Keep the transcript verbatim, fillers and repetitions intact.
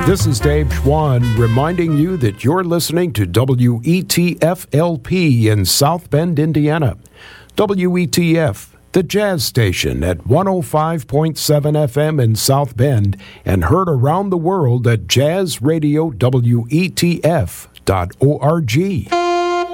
This is Dave Schwann reminding you that you're listening to W E T F L P in South Bend, Indiana. W E T F, the jazz station at one oh five point seven F M in South Bend and heard around the world at jazz radio W E T F dot org.